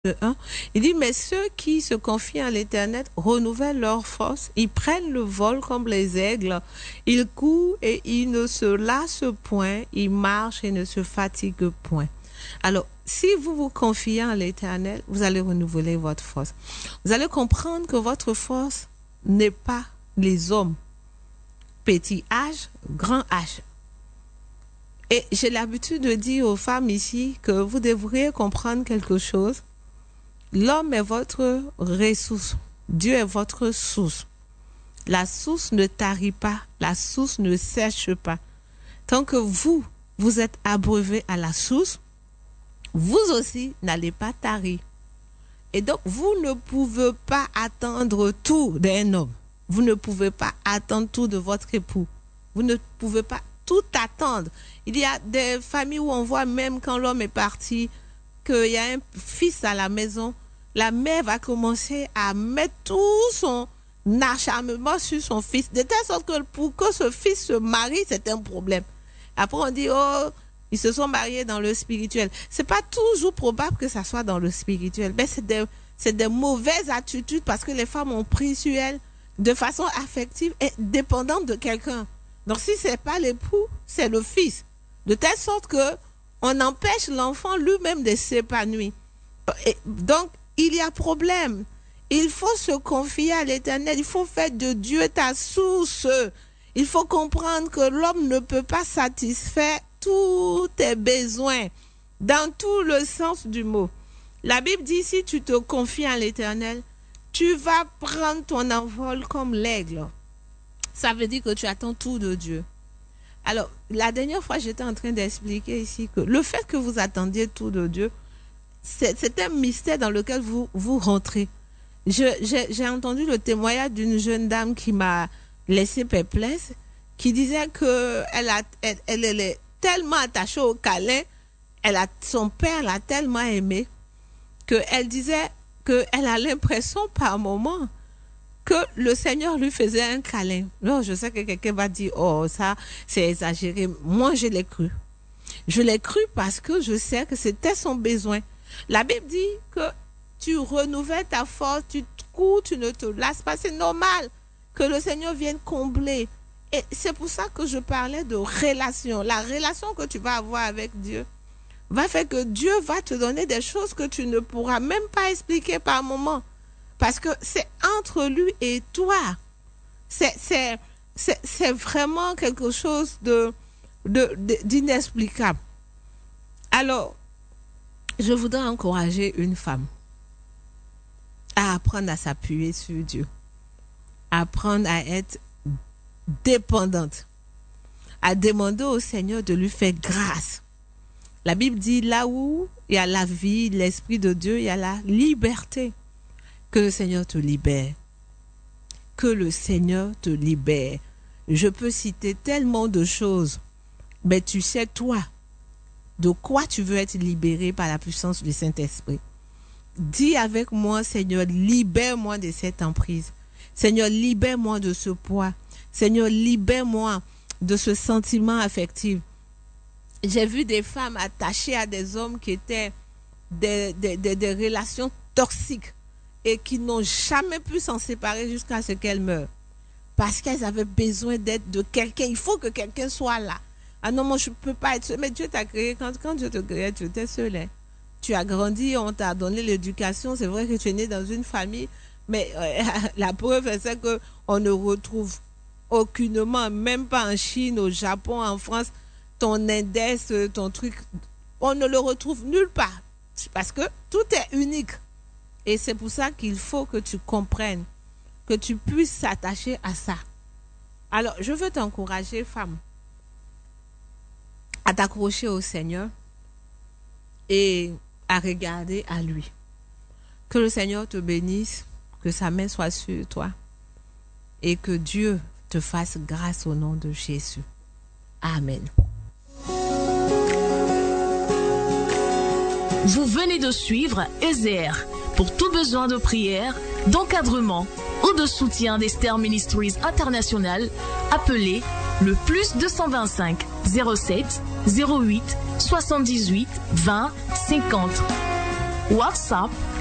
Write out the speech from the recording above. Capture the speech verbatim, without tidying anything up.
un. Il dit, mais ceux qui se confient à l'Éternel renouvellent leur force, ils prennent le vol comme les aigles, ils courent et ils ne se lassent point, ils marchent et ne se fatiguent point. Alors, si vous vous confiez à l'Éternel, vous allez renouveler votre force. Vous allez comprendre que votre force n'est pas les hommes. Petit H, grand H. Et j'ai l'habitude de dire aux femmes ici que vous devriez comprendre quelque chose. L'homme est votre ressource. Dieu est votre source. La source ne tarit pas. La source ne sèche pas. Tant que vous, vous êtes abreuvé à la source, vous aussi n'allez pas tarir. Et donc, vous ne pouvez pas attendre tout d'un homme. Vous ne pouvez pas attendre tout de votre époux. Vous ne pouvez pas tout attendre. Il y a des familles où on voit même quand l'homme est parti, qu'il y a un fils à la maison, la mère va commencer à mettre tout son acharnement sur son fils, de telle sorte que pour que ce fils se marie, c'est un problème. Après, on dit, oh, ils se sont mariés dans le spirituel. C'est pas toujours probable que ça soit dans le spirituel, mais c'est des, c'est des mauvaises attitudes parce que les femmes ont pris sur elles de façon affective et dépendante de quelqu'un. Donc, si c'est pas l'époux, c'est le fils. De telle sorte que on empêche l'enfant lui-même de s'épanouir. Et donc, il y a problème. Il faut se confier à l'Éternel. Il faut faire de Dieu ta source. Il faut comprendre que l'homme ne peut pas satisfaire tous tes besoins dans tout le sens du mot. La Bible dit, si tu te confies à l'Éternel, tu vas prendre ton envol comme l'aigle. Ça veut dire que tu attends tout de Dieu. Alors, la dernière fois, j'étais en train d'expliquer ici que le fait que vous attendiez tout de Dieu, c'est, c'est un mystère dans lequel vous, vous rentrez. Je, j'ai, j'ai entendu le témoignage d'une jeune dame qui m'a laissé perplexe, qui disait que elle, a, elle, elle, elle est tellement attachée au câlin, elle a, son père l'a tellement aimé, qu'elle disait qu'elle a l'impression par moment que le Seigneur lui faisait un câlin. Non, je sais que quelqu'un va dire, oh, ça, c'est exagéré. Moi, je l'ai cru. Je l'ai cru parce que je sais que c'était son besoin. La Bible dit que tu renouvelles ta force, tu cours, tu ne te lasses pas. C'est normal que le Seigneur vienne combler. Et c'est pour ça que je parlais de relation. La relation que tu vas avoir avec Dieu va faire que Dieu va te donner des choses que tu ne pourras même pas expliquer par moment. Parce que c'est entre lui et toi. C'est, c'est, c'est, c'est vraiment quelque chose de, de, de, d'inexplicable. Alors, je voudrais encourager une femme à apprendre à s'appuyer sur Dieu, à apprendre à être dépendante, à demander au Seigneur de lui faire grâce. La Bible dit, là où il y a la vie, l'Esprit de Dieu, il y a la liberté. Que le Seigneur te libère. Que le Seigneur te libère. Je peux citer tellement de choses, mais tu sais, toi, de quoi tu veux être libéré par la puissance du Saint-Esprit. Dis avec moi, Seigneur, libère-moi de cette emprise. Seigneur, libère-moi de ce poids. Seigneur, libère-moi de ce sentiment affectif. J'ai vu des femmes attachées à des hommes qui étaient des, des, des, des relations toxiques et qui n'ont jamais pu s'en séparer jusqu'à ce qu'elles meurent. Parce qu'elles avaient besoin d'être de quelqu'un. Il faut que quelqu'un soit là. Ah non, moi, je ne peux pas être seule. Mais Dieu t'a créé. Quand, quand Dieu te créait, tu étais seule. Hein. Tu as grandi, on t'a donné l'éducation. C'est vrai que tu es né dans une famille. Mais euh, la preuve, c'est qu'on ne retrouve aucunement, même pas en Chine, au Japon, en France, ton index, ton truc. On ne le retrouve nulle part. Parce que tout est unique. Et c'est pour ça qu'il faut que tu comprennes, que tu puisses s'attacher à ça. Alors, je veux t'encourager, femme, à t'accrocher au Seigneur et à regarder à lui. Que le Seigneur te bénisse, que sa main soit sur toi et que Dieu te fasse grâce au nom de Jésus. Amen. Vous venez de suivre Ezer. Pour tout besoin de prière, d'encadrement ou de soutien d'Esther Ministries International, appelez le plus deux cent vingt-cinq zéro sept zéro huit soixante-dix-huit vingt cinquante. WhatsApp